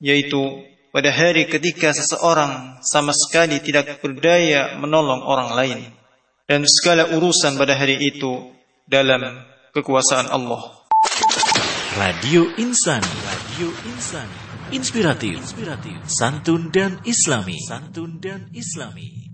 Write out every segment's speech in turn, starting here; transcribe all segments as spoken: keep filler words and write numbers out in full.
yaitu pada hari ketika seseorang sama sekali tidak berdaya menolong orang lain, dan segala urusan pada hari itu dalam kekuasaan Allah. Radio Insan, Radio Insan, inspiratif, inspiratif, santun dan islami, santun dan islami.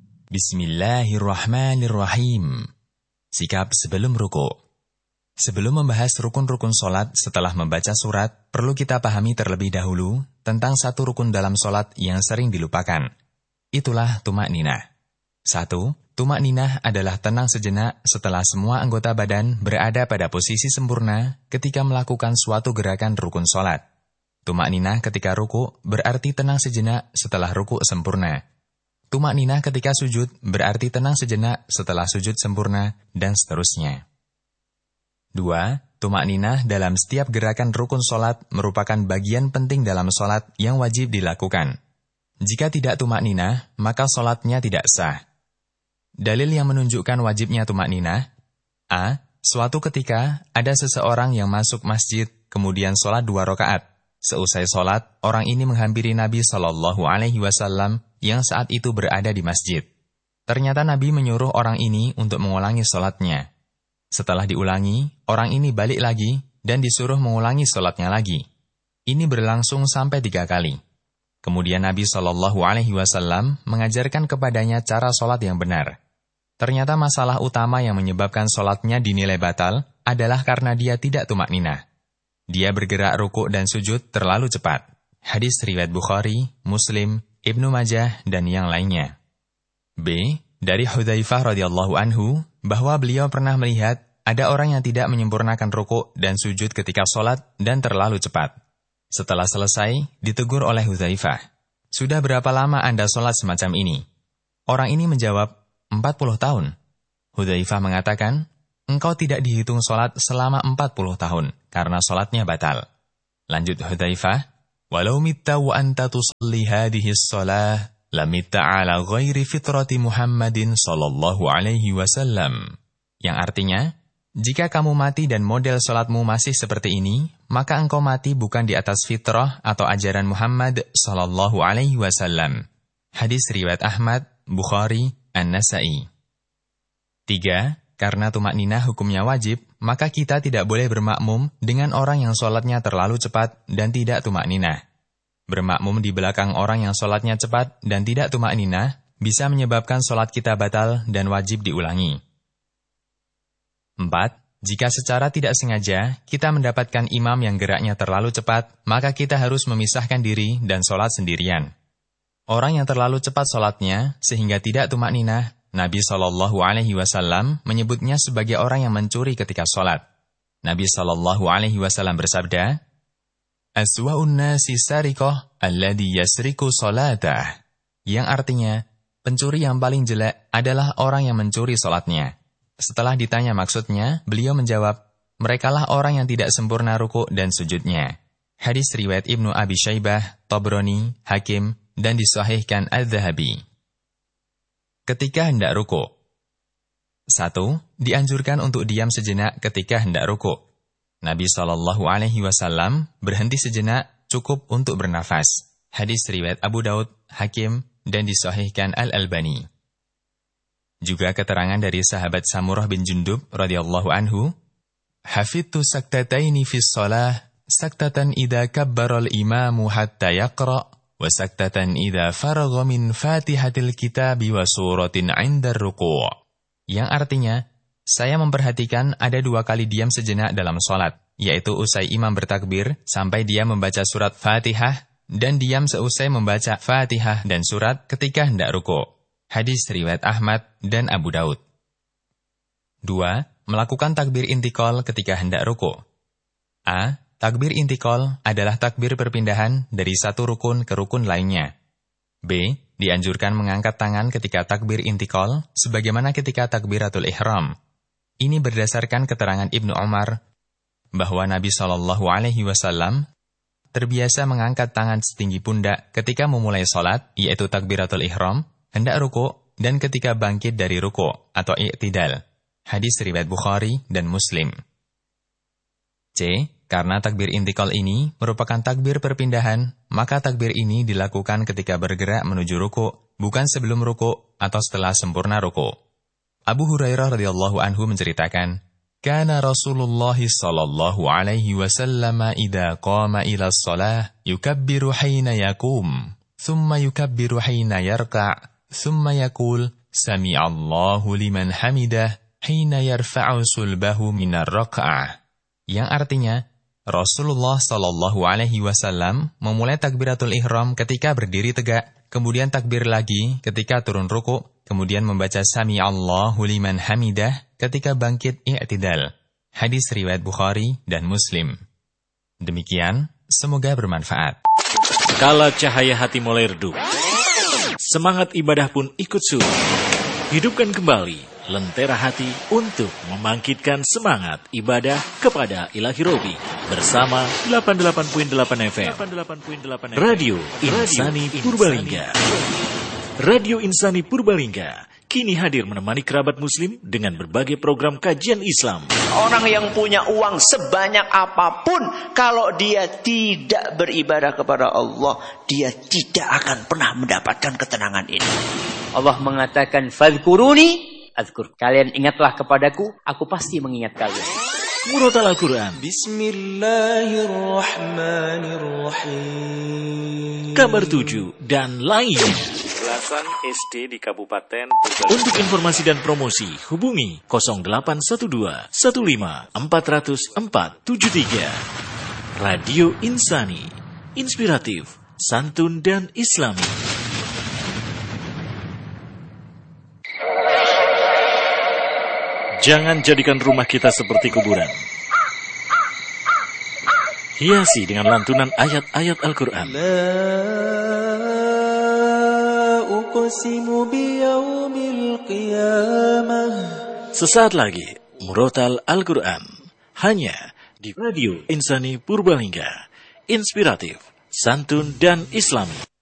Bismillahirrahmanirrahim. Sikap sebelum ruku. Sebelum membahas rukun-rukun solat setelah membaca surat, perlu kita pahami terlebih dahulu tentang satu rukun dalam solat yang sering dilupakan. Itulah tumakninah. Satu, tumakninah adalah tenang sejenak setelah semua anggota badan berada pada posisi sempurna ketika melakukan suatu gerakan rukun solat. Tumakninah ketika ruku berarti tenang sejenak setelah ruku sempurna. Tumakninah ketika sujud berarti tenang sejenak setelah sujud sempurna, dan seterusnya. Dua, tumakninah dalam setiap gerakan rukun solat merupakan bagian penting dalam solat yang wajib dilakukan. Jika tidak tumakninah, maka solatnya tidak sah. Dalil yang menunjukkan wajibnya tumakninah: A. Suatu ketika ada seseorang yang masuk masjid kemudian solat dua rakaat. Seusai solat, orang ini menghampiri Nabi Shallallahu Alaihi Wasallam yang saat itu berada di masjid. Ternyata Nabi menyuruh orang ini untuk mengulangi solatnya. Setelah diulangi, orang ini balik lagi dan disuruh mengulangi solatnya lagi. Ini berlangsung sampai tiga kali. Kemudian Nabi Shallallahu Alaihi Wasallam mengajarkan kepadanya cara solat yang benar. Ternyata masalah utama yang menyebabkan solatnya dinilai batal adalah karena dia tidak tumakninah. Dia bergerak ruku dan sujud terlalu cepat. Hadis riwayat Bukhari, Muslim, Ibnu Majah, dan yang lainnya. B. Dari Hudzaifah radhiyallahu anhu, bahwa beliau pernah melihat ada orang yang tidak menyempurnakan ruku dan sujud ketika solat dan terlalu cepat. Setelah selesai, ditegur oleh Hudzaifah, "Sudah berapa lama Anda solat semacam ini?" Orang ini menjawab, empat puluh tahun. Hudzaifah mengatakan, "Engkau tidak dihitung solat selama empat puluh tahun, karena solatnya batal." Lanjut Hudzaifah, "Walau mitta wa anta tusalli hadhihi shalah, lamitta ala ghairi fitrati Muhammadin sallallahu alaihi wasallam." Yang artinya, jika kamu mati dan model salatmu masih seperti ini, maka engkau mati bukan di atas fitrah atau ajaran Muhammad sallallahu alaihi wasallam. Hadis riwayat Ahmad, Bukhari, An-Nasa'i. Tiga, karena tumakninah hukumnya wajib, maka kita tidak boleh bermakmum dengan orang yang salatnya terlalu cepat dan tidak tumakninah. Bermakmum di belakang orang yang sholatnya cepat dan tidak tumakninah bisa menyebabkan sholat kita batal dan wajib diulangi. Empat. Jika secara tidak sengaja kita mendapatkan imam yang geraknya terlalu cepat, maka kita harus memisahkan diri dan sholat sendirian. Orang yang terlalu cepat sholatnya sehingga tidak tumakninah, Nabi Shallallahu Alaihi Wasallam menyebutnya sebagai orang yang mencuri ketika sholat. Nabi Shallallahu Alaihi Wasallam bersabda, "Aswa'un nasi sariqah alladhi yasriku salatah." Yang artinya, pencuri yang paling jelek adalah orang yang mencuri salatnya. Setelah ditanya maksudnya, beliau menjawab, "Merekalah orang yang tidak sempurna ruku dan sujudnya." Hadis riwayat Ibnu Abi Syaibah, Tabrani, Hakim, dan disahihkan Al-Dhahabi. Ketika hendak ruku. Satu. Dianjurkan untuk diam sejenak ketika hendak ruku. Nabi Shallallahu Alaihi Wasallam berhenti sejenak cukup untuk bernafas. Hadis riwayat Abu Daud, Hakim, dan disahihkan Al-Albani. Juga keterangan dari sahabat Samurah bin Jundub radhiyallahu anhu, "Hafidtu saktataini fis shalah, saktatan idza kabbara al-imamu hatta yaqra, wa saktatan idza faragha min Fatihatil kitabi wa suratin 'inda ruku'." Yang artinya, saya memperhatikan ada dua kali diam sejenak dalam sholat, yaitu usai imam bertakbir sampai dia membaca surat Fatihah, dan diam seusai membaca Fatihah dan surat ketika hendak ruku. Hadis riwayat Ahmad dan Abu Daud. Dua. Melakukan takbir intikal ketika hendak ruku. A. Takbir intikal adalah takbir perpindahan dari satu rukun ke rukun lainnya. B. Dianjurkan mengangkat tangan ketika takbir intikal, sebagaimana ketika takbiratul ihram. Ini berdasarkan keterangan Ibnu Umar, bahwa Nabi Shallallahu Alaihi Wasallam terbiasa mengangkat tangan setinggi pundak ketika memulai sholat, yaitu takbiratul ihram, hendak ruku, dan ketika bangkit dari ruku atau i'tidal. Hadis riwayat Bukhari dan Muslim. C. Karena takbir intikal ini merupakan takbir perpindahan, maka takbir ini dilakukan ketika bergerak menuju ruku', bukan sebelum ruku' atau setelah sempurna ruku'. Abu Hurairah radhiyallahu anhu menceritakan, "Kana Rasulullah sallallahu alaihi wasallam idza qama ila shalah yukabbiru hina yaqum, thumma yukabbiru hina yarka', thumma yaqul sami'allahu liman hamidah hina yarfa'u sulbahu minar raka'ah." Yang artinya, Rasulullah Shallallahu Alaihi Wasallam memulai takbiratul ihram ketika berdiri tegak, kemudian takbir lagi ketika turun ruku', kemudian membaca Sami Allahu liman hamidah ketika bangkit i'tidal. Hadis riwayat Bukhari dan Muslim. Demikian, semoga bermanfaat. Kala cahaya hati mulai redup, semangat ibadah pun ikut surut. Hidupkan kembali lentera hati untuk membangkitkan semangat ibadah kepada Ilahi Robi bersama delapan puluh delapan koma delapan F M Radio Insani Purbalingga. Radio Insani Purbalingga kini hadir menemani kerabat muslim dengan berbagai program kajian Islam. Orang yang punya uang sebanyak apapun, kalau dia tidak beribadah kepada Allah, dia tidak akan pernah mendapatkan ketenangan ini. Allah mengatakan, "Fadhkuruni azkur." Kalian ingatlah kepadaku, aku pasti mengingat kalian. Murotal Al-Quran, Bismillahirrahmanirrahim. Kabar tujuh dan lainnya. Belasan S D di Kabupaten Purbalingga. Untuk informasi dan promosi, hubungi nol delapan satu dua satu lima empat nol nol empat tujuh tiga. Radio Insani, inspiratif, santun dan islami. Jangan jadikan rumah kita seperti kuburan. Hiasi dengan lantunan ayat-ayat Al-Quran. Sesaat lagi, Murotal Al-Quran. Hanya di Radio Insani Purbalingga. Inspiratif, santun dan islami.